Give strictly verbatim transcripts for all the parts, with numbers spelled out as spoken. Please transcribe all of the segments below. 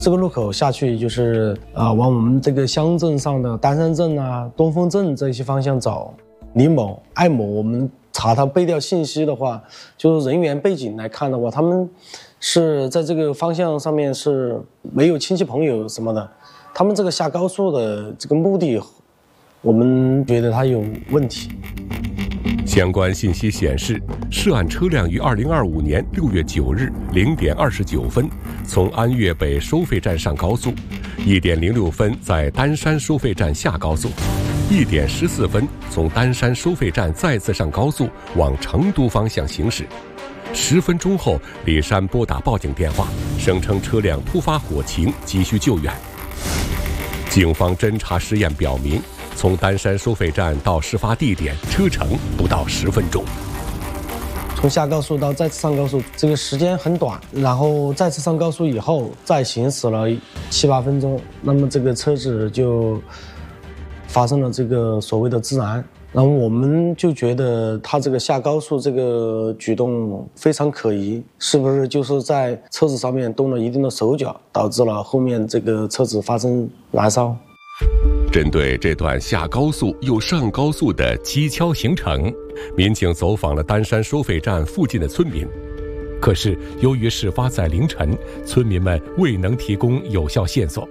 这个路口下去就是啊、呃，往我们这个乡镇上的丹山镇啊、东风镇这些方向走。李某、艾某，我们查他背调信息的话，就是人员背景来看的话，他们是在这个方向上面是没有亲戚朋友什么的。他们这个下高速的这个目的，我们觉得他有问题。 相关信息显示，涉案车辆于二零二五年六月九日零点二十九分从安岳北收费站上高速，一点零六分在丹山收费站下高速，一点十四分从丹山收费站再次上高速往成都方向行驶。十分钟后，李山拨打报警电话，声称车辆突发火情，急需救援。警方侦查实验表明，从丹山收费站到事发地点车程不到十分钟。 从下高速到再次上高速，这个时间很短，然后再次上高速以后再行驶了七八分钟，那么这个车子就发生了这个所谓的自燃。然后我们就觉得他这个下高速这个举动非常可疑，是不是就是在车子上面动了一定的手脚，导致了后面这个车子发生燃烧？ 针对这段下高速又上高速的蹊跷行程，民警走访了丹山收费站附近的村民。可是由于事发在凌晨，村民们未能提供有效线索。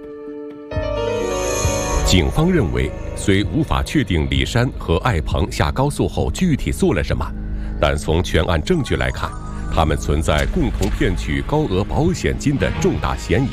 警方认为，虽无法确定李山和艾鹏下高速后具体做了什么，但从全案证据来看，他们存在共同骗取高额保险金的重大嫌疑。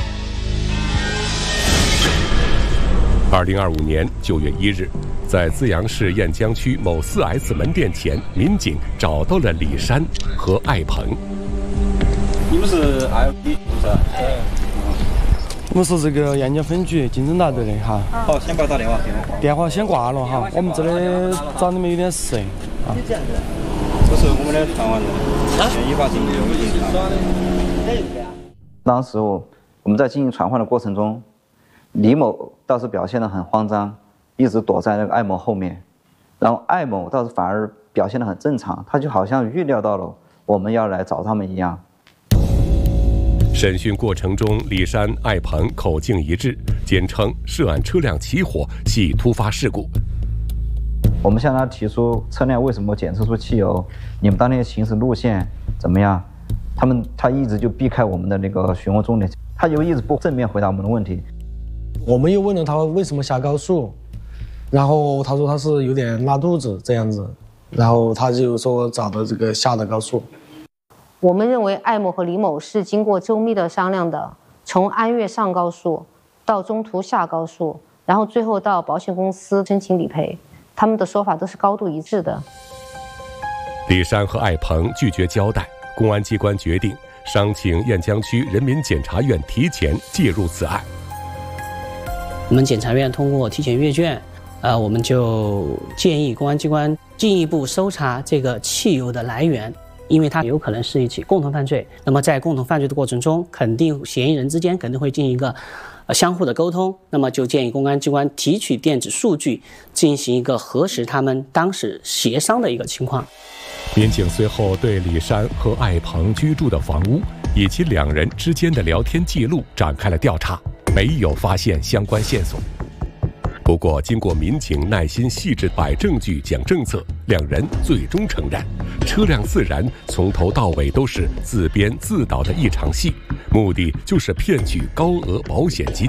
二零二五年九月一日，在资阳市雁江区某 四 S 门店前，民警找到了李山和艾鹏。 你们是 L P 是吧？嗯。 我们是这个雁江分局经侦大队的哈。 好，先不要打电话， 电话先挂了哈。我们这里找你们有点事啊。 这是我们的传唤人，依法进行传唤。 当时我我们在进行传唤的过程中，李某倒是表现得很慌张，一直躲在那个艾某后面，然后艾某倒是反而表现得很正常，他就好像预料到了我们要来找他们一样。 审讯过程中，李山、艾鹏口径一致，坚称涉案车辆起火系突发事故。 我们向他提出车辆为什么检测出汽油，你们当天行驶路线怎么样？他们他一直就避开我们的那个询问重点，他就一直不正面回答我们的问题。 我们又问了他为什么下高速，然后他说他是有点拉肚子这样子，然后他就说找的这个下的高速。 我们认为艾某和李某是经过周密的商量的，从安岳上高速到中途下高速，然后最后到保险公司申请理赔，他们的说法都是高度一致的。 李山和艾鹏拒绝交代，公安机关决定商请雁江区人民检察院提前介入此案。 我们检察院通过提前阅卷，呃，我们就建议公安机关进一步搜查这个汽油的来源。因为它有可能是一起共同犯罪，那么在共同犯罪的过程中，肯定嫌疑人之间肯定会进行一个呃相互的沟通，那么就建议公安机关提取电子数据，进行一个核实他们当时协商的一个情况。 民警随后对李山和艾鹏居住的房屋以及两人之间的聊天记录展开了调查，没有发现相关线索。不过，经过民警耐心细致摆证据、讲政策，两人最终承认，车辆自燃从头到尾都是自编自导的一场戏，目的就是骗取高额保险金。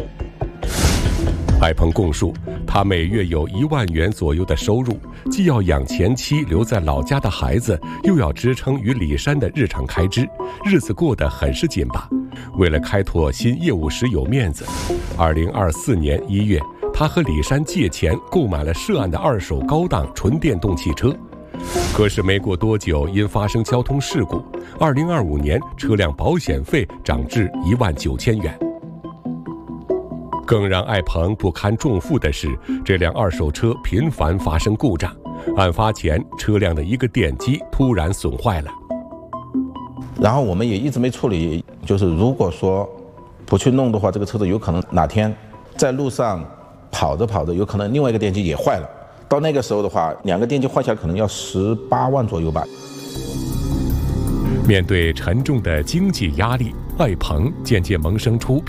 艾鹏供述，他每月有一万元左右的收入，既要养前妻留在老家的孩子，又要支撑与李山的日常开支，日子过得很是紧巴。为了开拓新业务时有面子，二零二四年一月，他和李山借钱购买了涉案的二手高档纯电动汽车。可是没过多久，因发生交通事故，二零二五年车辆保险费涨至一万九千元。更让艾鹏不堪重负的是，这辆二手车频繁发生故障。案发前，车辆的一个电机突然损坏了。 然后我们也一直没处理，就是如果说不去弄的话，这个车子有可能哪天在路上跑着跑着，有可能另外一个电机也坏了。到那个时候的话，两个电机换下来可能要十八万左右吧。 面对沉重的经济压力，艾鹏渐渐萌生出